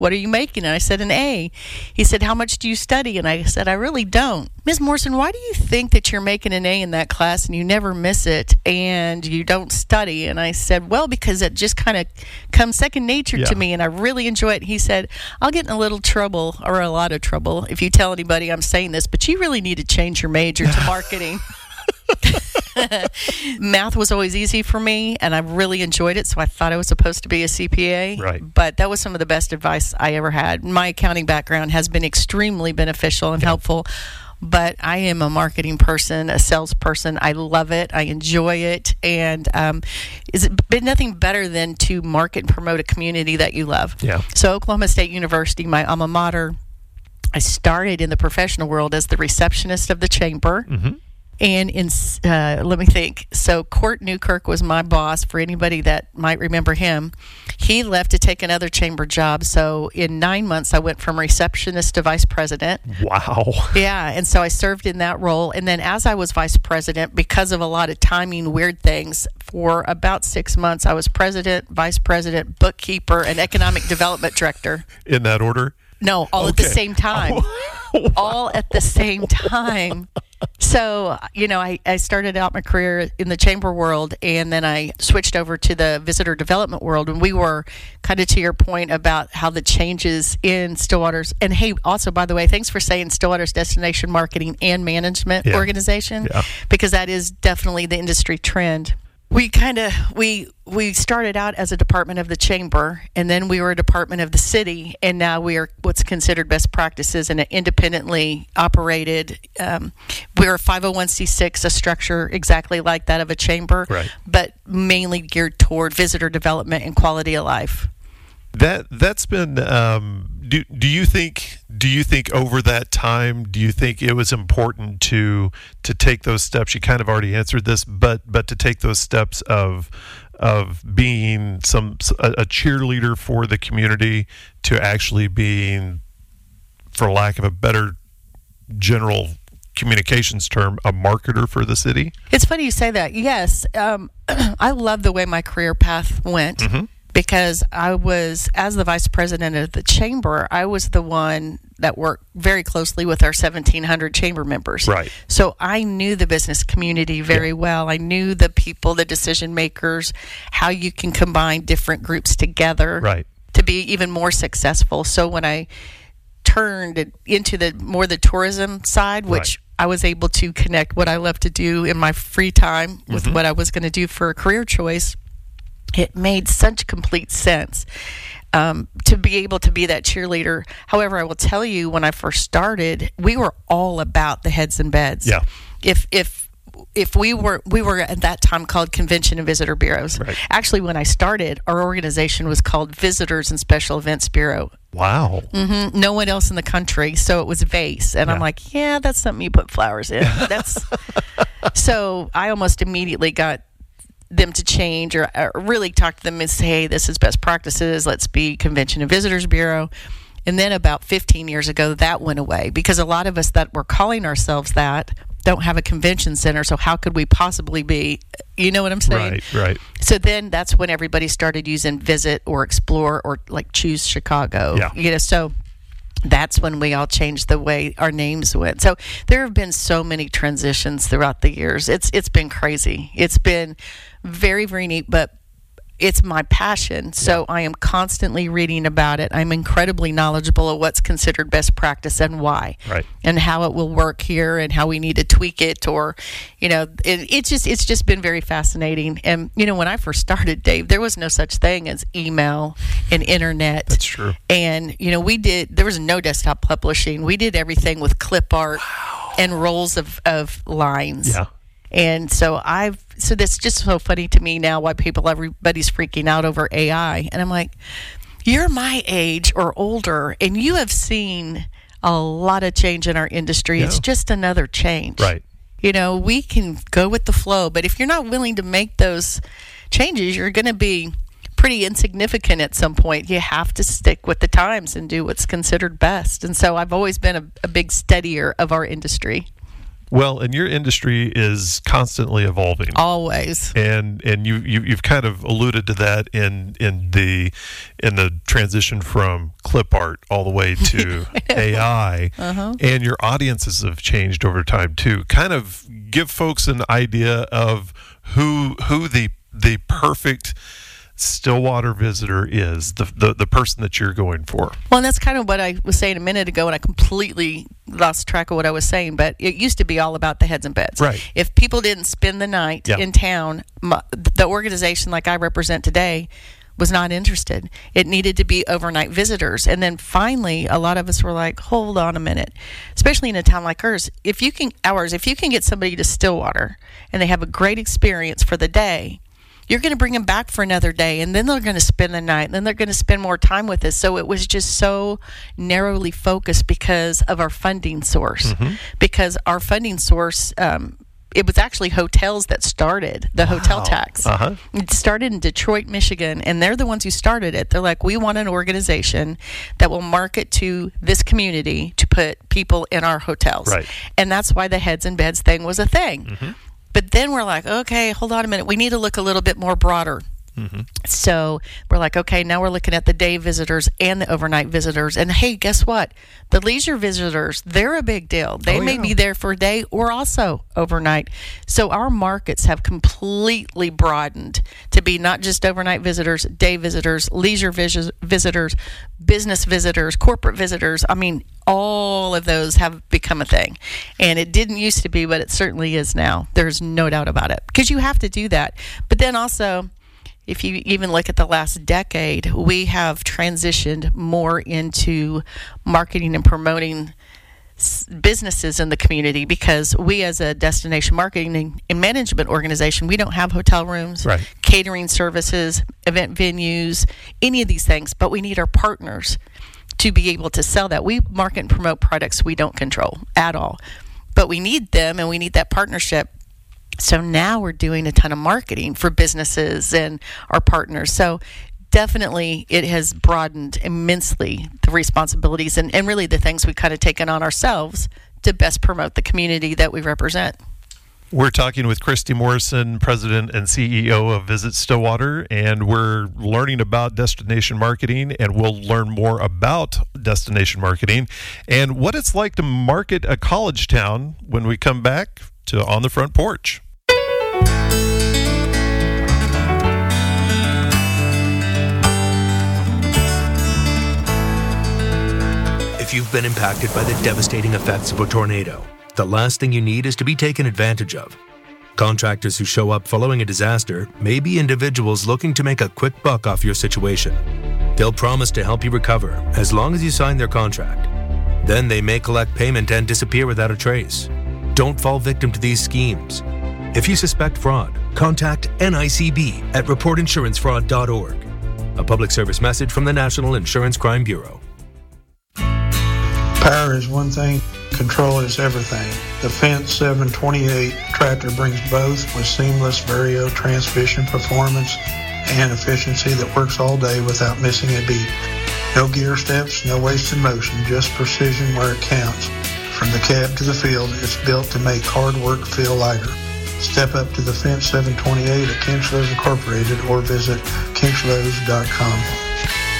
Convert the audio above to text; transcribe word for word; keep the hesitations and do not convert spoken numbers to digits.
what are you making? And I said, an A. He said, how much do you study? And I said, I really don't. Miz Morrison, why do you think that you're making an A in that class and you never miss it and you don't study? And I said, well, because it just kind of comes second nature Yeah. to me and I really enjoy it. He said, I'll get in a little trouble or a lot of trouble if you tell anybody I'm saying this, but you really need to change your major to marketing. Math was always easy for me, and I really enjoyed it, so I thought I was supposed to be a C P A. Right. But that was some of the best advice I ever had. My accounting background has been extremely beneficial and helpful, but I am a marketing person, a salesperson. I love it. I enjoy it. And um, it's been nothing better than to market and promote a community that you love. Yeah. So Oklahoma State University, my alma mater, I started in the professional world as the receptionist of the chamber. Mm-hmm. And in, uh, let me think. So Court Newkirk was my boss. For anybody that might remember him, he left to take another chamber job. So in nine months, I went from receptionist to vice president. Wow. Yeah, and so I served in that role. And then as I was vice president, because of a lot of timing, weird things, for about six months, I was president, vice president, bookkeeper, and economic development director. In that order? No, all at the Okay. same time. Wow. All at the same time. So, you know, I, I started out my career in the chamber world, and then I switched over to the visitor development world. And we were kind of to your point about how the changes in Stillwater's, and hey, also, by the way, thanks for saying Stillwater's Destination Marketing and Management Yeah. Organization, Yeah. because that is definitely the industry trend. We kind of, we we started out as a department of the chamber, and then we were a department of the city, and now we are what's considered best practices and an independently operated, um, we're a five oh one c six, a structure exactly like that of a chamber, Right. but mainly geared toward visitor development and quality of life. That that's been. Um, do do you think? Do you think over that time? Do you think it was important to to take those steps? You kind of already answered this, but but to take those steps of of being some a, a cheerleader for the community to actually being, for lack of a better general communications term, a marketer for the city. It's funny you say that. Yes, um, I love the way my career path went. Mm-hmm. Because I was, as the vice president of the chamber, I was the one that worked very closely with our seventeen hundred chamber members. Right. So I knew the business community very Yeah. well. I knew the people, the decision makers, how you can combine different groups together Right. to be even more successful. So when I turned into the more the tourism side, which Right. I was able to connect what I love to do in my free time with Mm-hmm. what I was going to do for a career choice, it made such complete sense um, to be able to be that cheerleader. However, I will tell you, when I first started, we were all about the heads and beds. Yeah. If if if we were we were at that time called Convention and Visitor Bureaus. Right. Actually, when I started, our organization was called Visitors and Special Events Bureau. Wow. Mm-hmm. No one else in the country, so it was V A S E. And Yeah. I'm like, yeah, that's something you put flowers in. That's so I almost immediately got them to change or, or really talk to them and say, hey, this is best practices. Let's be Convention and Visitors Bureau. And then about fifteen years ago, that went away because a lot of us that were calling ourselves that don't have a convention center. So how could we possibly be? You know what I'm saying? Right. Right. So then that's when everybody started using Visit or Explore or like Choose Chicago. Yeah. You know, so that's when we all changed the way our names went. So there have been so many transitions throughout the years. It's it's been crazy. It's been very, very neat, but it's my passion. So I am constantly reading about it. I'm incredibly knowledgeable of what's considered best practice and why. Right. And how it will work here and how we need to tweak it, or, you know, it, it's just it's just been very fascinating. And, you know, when I first started, Dave, there was no such thing as email and internet. That's true. And, you know, we did, there was no desktop publishing. We did everything with clip art and rolls of, of lines. Yeah. And so I've, so that's just so funny to me now why people, everybody's freaking out over A I. And I'm like, you're my age or older, and you have seen a lot of change in our industry. Yeah. It's just another change. Right. You know, we can go with the flow, but if you're not willing to make those changes, you're going to be pretty insignificant at some point. You have to stick with the times and do what's considered best. And so I've always been a, a big studier of our industry. Well, and your industry is constantly evolving. Always. And and you, you you've kind of alluded to that in in the in the transition from clip art all the way to A I. Uh-huh. And your audiences have changed over time too. Kind of give folks an idea of who who the the perfect Stillwater visitor is, the, the the person that you're going for. Well, and that's kind of what I was saying a minute ago, and I completely lost track of what I was saying, but it used to be all about the heads and beds. Right. If people didn't spend the night yeah. in town, my, the organization like I represent today was not interested. It needed to be overnight visitors. And then finally, a lot of us were like, hold on a minute, especially in a town like ours, if you can, ours, if you can get somebody to Stillwater and they have a great experience for the day, you're going to bring them back for another day, and then they're going to spend the night, and then they're going to spend more time with us. So it was just so narrowly focused because of our funding source. Mm-hmm. Because our funding source, um, it was actually hotels that started the wow. hotel tax. Uh-huh. It started in Detroit, Michigan, and they're the ones who started it. They're like, we want an organization that will market to this community to put people in our hotels. Right. And that's why the heads and beds thing was a thing. Mm-hmm. But then we're like, okay, hold on a minute. We need to look a little bit more broader. Mm-hmm. So we're like, okay, now we're looking at the day visitors and the overnight visitors. And hey, guess what? The leisure visitors, they're a big deal. They oh, may yeah. be there for a day or also overnight. So our markets have completely broadened to be not just overnight visitors, day visitors, leisure vis- visitors, business visitors, corporate visitors. I mean, all of those have become a thing. And it didn't used to be, but it certainly is now. There's no doubt about it. Because you have to do that. But then also, if you even look at the last decade, we have transitioned more into marketing and promoting s- businesses in the community, because we as a destination marketing and management organization, we don't have hotel rooms, right. catering services, event venues, any of these things, but we need our partners to be able to sell that. We market and promote products we don't control at all, but we need them, and we need that partnership. So now we're doing a ton of marketing for businesses and our partners. So definitely it has broadened immensely the responsibilities and, and really the things we've kind of taken on ourselves to best promote the community that we represent. We're talking with Christy Morrison, President and C E O of Visit Stillwater, and we're learning about destination marketing, and we'll learn more about destination marketing and what it's like to market a college town when we come back to On the Front Porch. If you've been impacted by the devastating effects of a tornado, the last thing you need is to be taken advantage of. Contractors who show up following a disaster may be individuals looking to make a quick buck off your situation. They'll promise to help you recover as long as you sign their contract. Then they may collect payment and disappear without a trace. Don't fall victim to these schemes. If you suspect fraud, contact N I C B at report insurance fraud dot org. A public service message from the National Insurance Crime Bureau. Power is one thing, control is everything. The Fendt seven twenty-eight tractor brings both with seamless Vario transmission performance and efficiency that works all day without missing a beat. No gear steps, no wasted motion, just precision where it counts. From the cab to the field, it's built to make hard work feel lighter. Step up to the Fendt seven twenty-eight at Kinchlows Incorporated or visit kinchlows dot com.